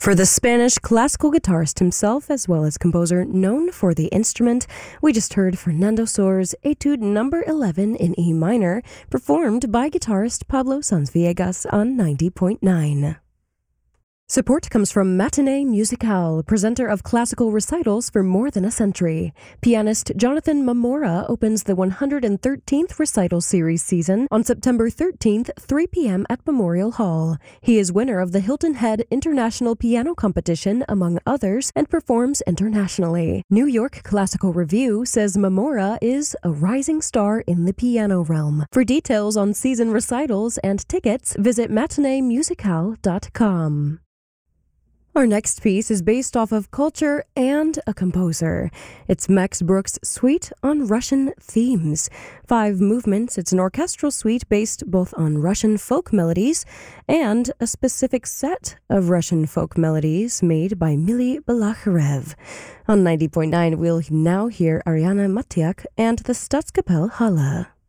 For the Spanish classical guitarist himself, as well as composer known for the instrument, we just heard Fernando Sor's Etude Number 11 in E minor, performed by guitarist Pablo Sanz-Villegas on 90.9. Support comes from Matinee Musicale, presenter of classical recitals for more than a century. Pianist Jonathan Mamora opens the 113th recital series season on September 13th, 3 p.m. at Memorial Hall. He is winner of the Hilton Head International Piano Competition, among others, and performs internationally. New York Classical Review says Mamora is a rising star in the piano realm. For details on season recitals and tickets, visit matineemusicale.com. Our next piece is based off of culture and a composer. It's Max Bruch's Suite on Russian Themes. 5 movements, it's an orchestral suite based both on Russian folk melodies and a specific set of Russian folk melodies made by Mili Balacharev. On 90.9, we'll now hear Ariana Matiak and the Statskapelle Halle.